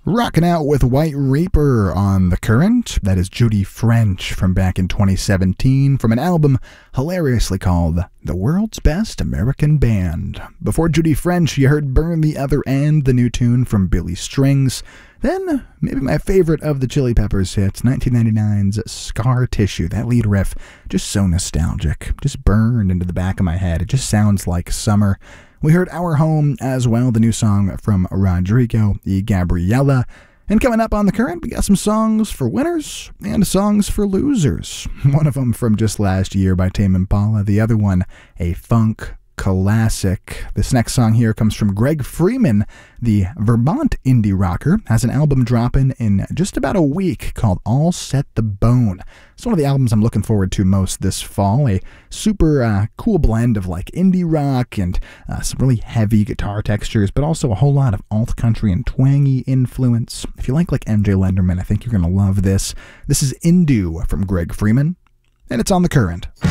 Rocking out with White Reaper on The Current. That is Judy French from back in 2017 from an album hilariously called The World's Best American Band. Before Judy French, you heard Burn the Other End, the new tune from Billy Strings. Then, maybe my favorite of the Chili Peppers hits, 1999's Scar Tissue. That lead riff, just so nostalgic, just burned into the back of my head. It just sounds like summer. We heard Our Home as well, the new song from Rodrigo y Gabriela. And coming up on The Current, we got some songs for winners and songs for losers. One of them from just last year by Tame Impala, the other one a funk classic. This next song here comes from Greg Freeman, the Vermont indie rocker, has an album dropping in just about a week called All Set the Bone. It's one of the albums I'm looking forward to most this fall. A super cool blend of like indie rock and some really heavy guitar textures, but also a whole lot of alt country and twangy influence. If you like MJ Lenderman, I think you're going to love this. This is Indu from Greg Freeman, and it's on The Current.